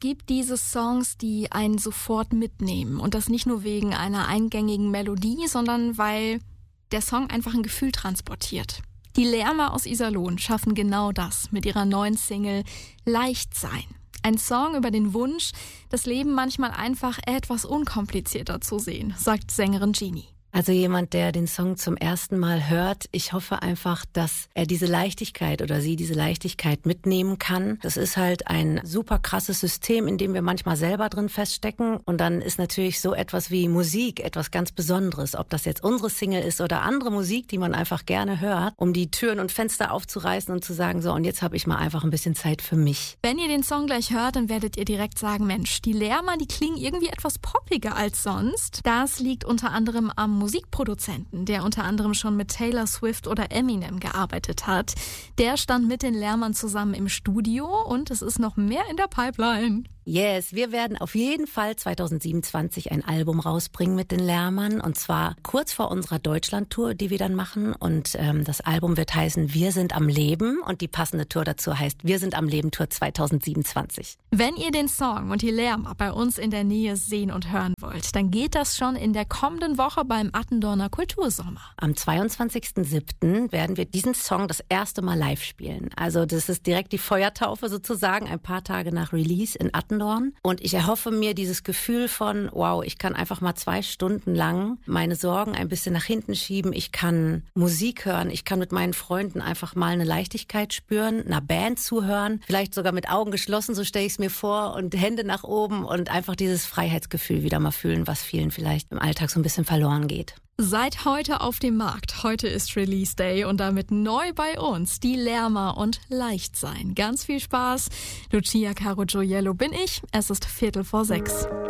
gibt diese Songs, die einen sofort mitnehmen. Und das nicht nur wegen einer eingängigen Melodie, sondern weil der Song einfach ein Gefühl transportiert. Die Lärmer aus Iserlohn schaffen genau das mit ihrer neuen Single Leicht sein. Ein Song über den Wunsch, das Leben manchmal einfach etwas unkomplizierter zu sehen, sagt Sängerin Genie. Also jemand, der den Song zum ersten Mal hört, ich hoffe einfach, dass er diese Leichtigkeit oder sie diese Leichtigkeit mitnehmen kann. Das ist halt ein super krasses System, in dem wir manchmal selber drin feststecken. Und dann ist natürlich so etwas wie Musik etwas ganz Besonderes. Ob das jetzt unsere Single ist oder andere Musik, die man einfach gerne hört, um die Türen und Fenster aufzureißen und zu sagen, so, und jetzt habe ich mal einfach ein bisschen Zeit für mich. Wenn ihr den Song gleich hört, dann werdet ihr direkt sagen, Mensch, die Lärmer, die klingen irgendwie etwas poppiger als sonst. Das liegt unter anderem am Musikproduzenten, der unter anderem schon mit Taylor Swift oder Eminem gearbeitet hat. Der stand mit den Lärmern zusammen im Studio und es ist noch mehr in der Pipeline. Yes, wir werden auf jeden Fall 2027 ein Album rausbringen mit den Lärmern und zwar kurz vor unserer Deutschland-Tour, die wir dann machen und das Album wird heißen Wir sind am Leben und die passende Tour dazu heißt Wir sind am Leben Tour 2027. Wenn ihr den Song und die Lärmer bei uns in der Nähe sehen und hören wollt, dann geht das schon in der kommenden Woche beim Attendorner Kultursommer. Am 22.07. werden wir diesen Song das erste Mal live spielen. Also das ist direkt die Feuertaufe sozusagen, ein paar Tage nach Release in Attendorn. Und ich erhoffe mir dieses Gefühl von, wow, ich kann einfach mal 2 Stunden lang meine Sorgen ein bisschen nach hinten schieben. Ich kann Musik hören, ich kann mit meinen Freunden einfach mal eine Leichtigkeit spüren, einer Band zuhören, vielleicht sogar mit Augen geschlossen, so stelle ich es mir vor, und Hände nach oben und einfach dieses Freiheitsgefühl wieder mal fühlen, was vielen vielleicht im Alltag so ein bisschen verloren geht. Seid heute auf dem Markt. Heute ist Release Day und damit neu bei uns die Lärmer und Leicht sein. Ganz viel Spaß. Lucia Caro Gioiello bin ich. Es ist 5:45.